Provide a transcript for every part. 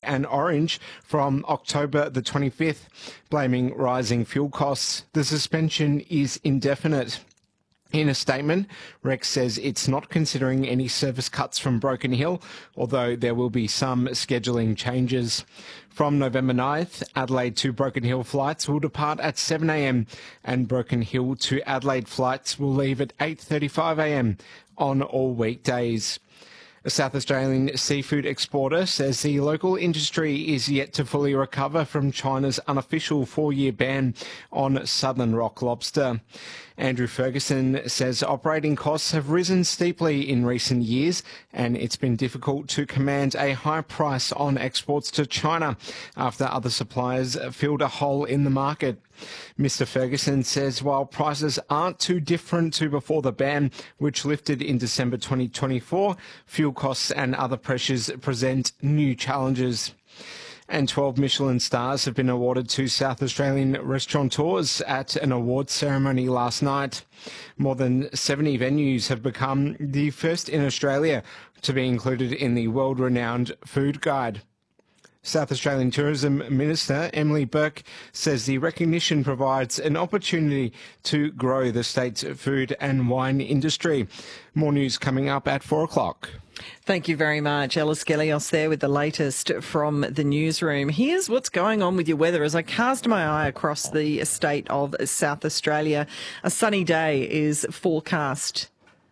and orange from October the 25th, blaming rising fuel costs. The suspension is indefinite. In a statement, Rex says it's not considering any service cuts from Broken Hill, although there will be some scheduling changes. From November 9th, Adelaide to Broken Hill flights will depart at 7 a.m. and Broken Hill to Adelaide flights will leave at 8:35 a.m. on all weekdays. A South Australian seafood exporter says the local industry is yet to fully recover from China's unofficial 4-year ban on Southern Rock lobster. Andrew Ferguson says operating costs have risen steeply in recent years and it's been difficult to command a high price on exports to China after other suppliers filled a hole in the market. Mr. Ferguson says while prices aren't too different to before the ban, which lifted in December 2024, fuel costs and other pressures present new challenges. And 12 Michelin stars have been awarded to South Australian restaurateurs at an awards ceremony last night. More than 70 venues have become the first in Australia to be included in the world-renowned Food Guide. South Australian Tourism Minister Emily Burke says the recognition provides an opportunity to grow the state's food and wine industry. More news coming up at 4 o'clock. Thank you very much. Ellis Gelios there with the latest from the newsroom. Here's what's going on with your weather as I cast my eye across the state of South Australia. A sunny day is forecast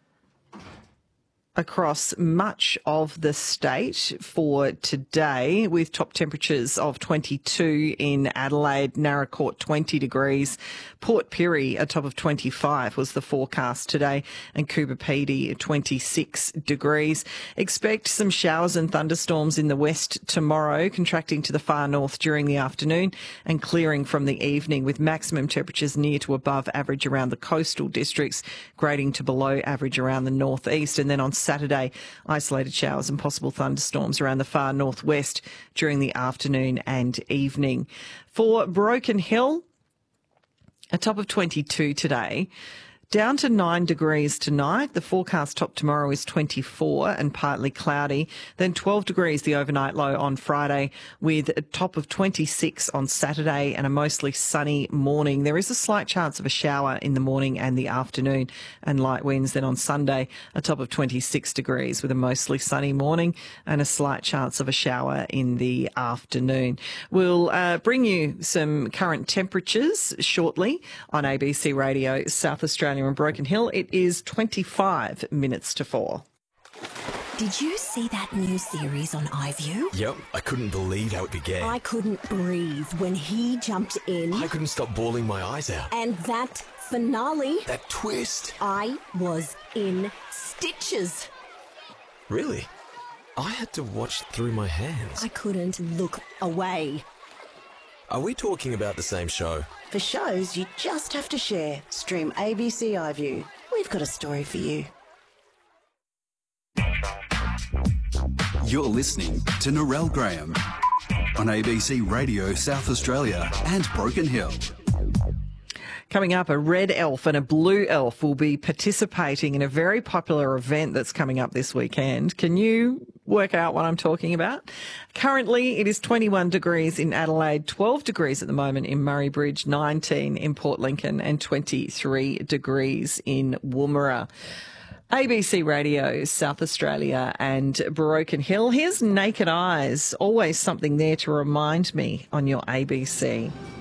across much of the state for today, with top temperatures of 22 in Adelaide, Naracoorte 20 degrees, Port Pirie a top of 25 was the forecast today, and Coober Pedy 26 degrees. Expect some showers and thunderstorms in the west tomorrow, contracting to the far north during the afternoon and clearing from the evening, with maximum temperatures near to above average around the coastal districts, grading to below average around the northeast. And then on Saturday, isolated showers and possible thunderstorms around the far northwest during the afternoon and evening. For Broken Hill, a top of 22 today. Down to 9 degrees tonight. The forecast top tomorrow is 24 and partly cloudy. Then 12 degrees the overnight low on Friday, with a top of 26 on Saturday and a mostly sunny morning. There is a slight chance of a shower in the morning and the afternoon and light winds. Then on Sunday, a top of 26 degrees with a mostly sunny morning and a slight chance of a shower in the afternoon. We'll bring you some current temperatures shortly on ABC Radio South Australia and Broken Hill. It is 25 minutes to 4. Did you see that new series on iView? Yep, I couldn't believe how it began. I couldn't breathe when he jumped in. I couldn't stop bawling my eyes out. And that finale. That twist. I was in stitches. Really? I had to watch through my hands. I couldn't look away. Are we talking about the same show? For shows you just have to share. Stream ABC iView. We've got a story for you. You're listening to Narelle Graham on ABC Radio South Australia and Broken Hill. Coming up, a red elf and a blue elf will be participating in a very popular event that's coming up this weekend. Can you work out what I'm talking about? Currently, it is 21 degrees in Adelaide, 12 degrees at the moment in Murray Bridge, 19 in Port Lincoln and 23 degrees in Woomera. ABC Radio, South Australia and Broken Hill. Here's Naked Eyes, always something there to remind me on your ABC.